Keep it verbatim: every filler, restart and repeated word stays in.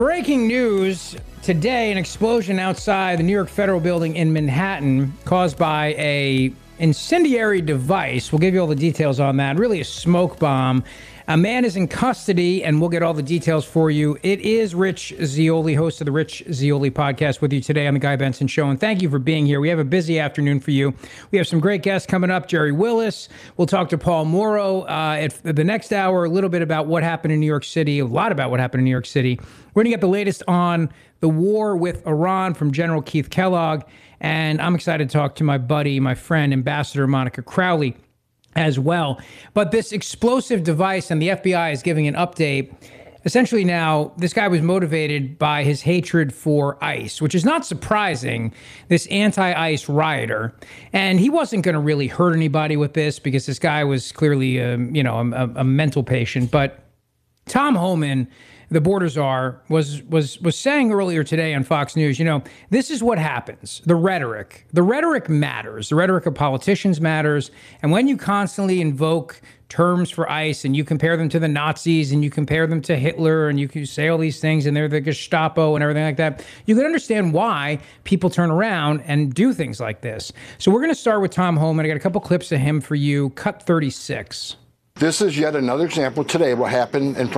Breaking news today, an explosion outside the New York Federal Building in Manhattan caused by a incendiary device. We'll give you all the details on that. Really a smoke bomb. A man is in custody, and we'll get all the details for you. It is Rich Zeoli, host of the Rich Zeoli podcast, with you today on the Guy Benson Show. And thank you for being here. We have a busy afternoon for you. We have some great guests coming up. Jerry Willis. We'll talk to Paul Mauro uh, at the next hour, a little bit about what happened in New York City, a lot about what happened in New York City. We're going to get the latest on the war with Iran from General Keith Kellogg. And I'm excited to talk to my buddy, my friend, Ambassador Monica Crowley, as well. But this explosive device, and the F B I is giving an update. Essentially now, this guy was motivated by his hatred for ICE, which is not surprising, this anti-ICE rioter. And he wasn't going to really hurt anybody with this because this guy was clearly, um, you know, a, a mental patient. But Tom Homan, the border czar, was was was saying earlier today on Fox News, you know, this is what happens. The rhetoric. The rhetoric matters. The rhetoric of politicians matters. And when you constantly invoke terms for ICE and you compare them to the Nazis and you compare them to Hitler and you can say all these things and they're the Gestapo and everything like that, you can understand why people turn around and do things like this. So we're going to start with Tom Homan. I got a couple clips of him for you. Cut thirty-six. This is yet another example today of what happened in